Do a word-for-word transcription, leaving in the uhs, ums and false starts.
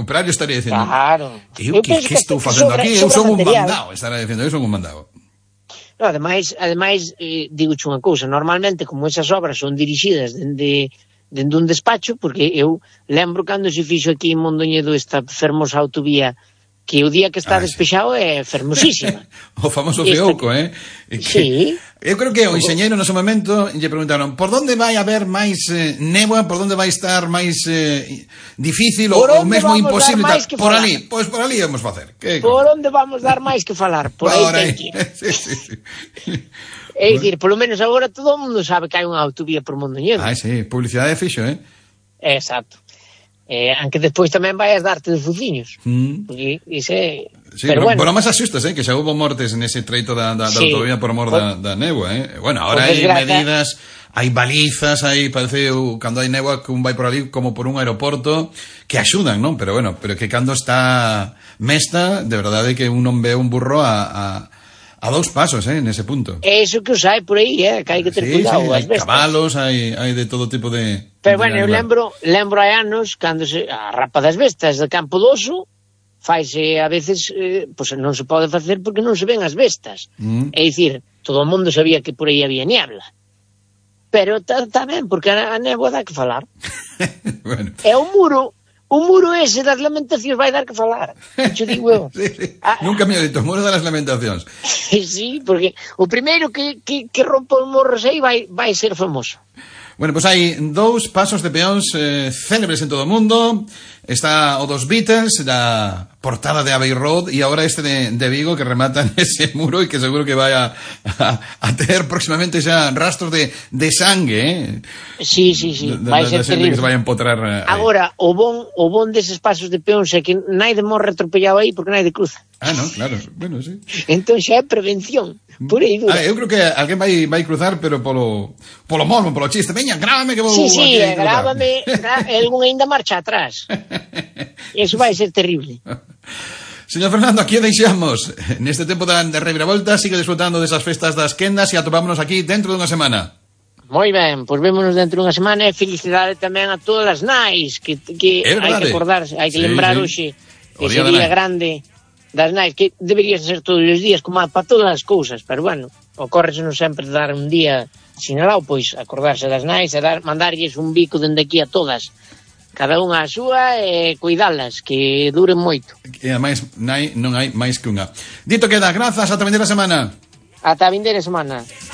recuperario estaría dicindo, claro. eu, eu que, que estou facendo aquí? Eu son un mandado, estará dicindo, eu son un mandado. No, ademais, ademais eh, digo unha cousa, normalmente como esas obras son dirixidas dende, dende un despacho, porque eu lembro cando se fixo aquí en Mondoñedo esta fermosa autovía, que o día que está ah, despexado sí. É fermosísima. O famoso Feouco, eh? Que, sí. Eu creo que o enxeñeiro no seu momento lle preguntaron por onde vai haber máis eh, néboa, por onde vai estar máis eh, difícil ou, ou mesmo imposible. Por falar? ali, pois pues por ali vamos facer. Que, por onde vamos dar máis que falar? Por aí ten que ir. sí, sí, sí. É dicir, polo menos agora todo o mundo sabe que hai unha autovía por Mondoñedo. Ah, sí, publicidade fixo, eh? Exacto. Eh, aunque despois tamén vai a darte de fuciños. Mm. Porque ise... Sí, pero, bueno. Pero máis asustas, eh, que xa hubo mortes nese treito da, da, da sí. autovía por mor da, da néboa, eh. Bueno, ahora hai medidas, hai balizas, hai, parece, cando hai néboa que un vai por ali como por un aeroporto, que axudan, non? Pero bueno, pero que cando está mesta, de verdade que un non ve un burro a... a A dous pasos, eh, nese punto. É iso que os hai por aí, eh, que hai que ter sí, cuidado. Sí, hai bestas. Cabalos, hai, hai de todo tipo de... Pero de bueno, eu lembro, lembro hai anos, cando se, a rapa das bestas de Campo do Oso, faise a veces, eh, pues non se pode facer porque non se ven as bestas. Mm. É dicir, todo o mundo sabía que por aí había niebla. Pero está ben, porque a, a néboa dá que falar. Bueno. É o muro... O muro ese das lamentacións vai dar que falar. Xo digo eu. sí, sí. Ah, nunca me ha dito, o muro das lamentacións. Sí, porque o primeiro que, que, que rompa o morro aí vai, vai ser famoso. Bueno, pois pues hai dous pasos de peóns eh, célebres en todo o mundo. Está o dos Beatles, da portada de Abbey Road, e agora este de, de Vigo que rematan ese muro e que seguro que vai a, a, a ter próximamente xa rastros de, de sangue, eh? Sí, sí, sí, vai ser terrible. Que se vai a empotrar aí. Agora, o bon, o bon deses pasos de peóns é que naide morre atropellado aí porque naide cruza. Ah, no, claro, bueno, sí. Entón xa é prevención, por aí dura. Ah, eu creo que alguén vai, vai cruzar, pero polo polo mormo, polo chiste. Veña, grábame que vou... Sí, sí, grábame, algún ainda marcha atrás. Eso vai ser terrible. Señor Fernando, aquí deixamos. Neste tempo de reviravolta, sigue disfrutando desas festas das quendas e atopámonos aquí dentro dunha semana. Moi ben, pois vémonos dentro dunha semana e felicidade tamén a todas as nais que, que hai que acordarse, hai que sí, lembrar sí. Hoxe ese día, día grande das nais, que debería ser todos os días como para todas as cousas, pero bueno, ocórresenos sempre dar un día sinalado, pois acordarse das nais e dar, mandarlles un bico dende aquí a todas, cada unha a súa e cuidalas, que duren moito. E ademais nai non hai máis que unha. Dito queda, grazas, ata vindeira semana. Ata vindeira semana.